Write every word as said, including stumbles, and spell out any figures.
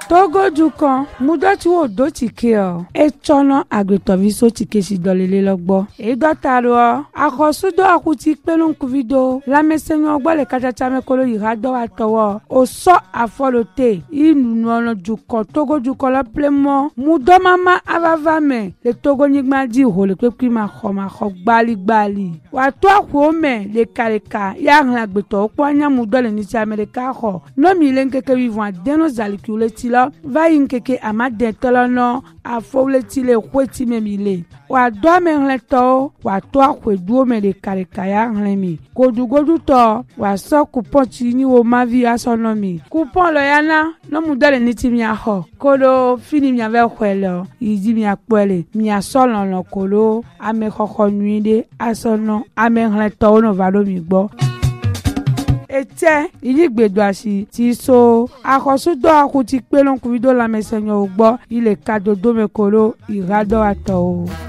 Togo dukan mudoti wo do tike o e chono agbetovi so tike si dolele logbo e dotaro akosudo akuti pelun kuvido la mesenyo ogbo le kachacha mekolo yirado atowo o so afolote inu no dukan Togo dukan la plemo mudo mama avava me le Togo nyigma di ho le pepi ma khoma kho gbali gbali wa to akwo me le kareka ya hla agbeto opo anya mudo le ni ti America kho no mi le nkeke vivant deno zalikule ti lo va yinkeke amade tolono afowle ti le kweti memile wa do me hleto wa to akwedu me le kareka ya hlemi godu godu to wa so coupon ti ni wo mavi asonomi coupon lo yana no mudo le ni ti mi aho kodo fini mi ave khwelo yidi mi akpole mi asolon lo kolo ame khokho nuide asono ame hleto no valo mi gbo ete iligbedo asi ti so akosudo akuti pelon kuvido la mesenyo ogbo ile kadodo mekolo irado ato.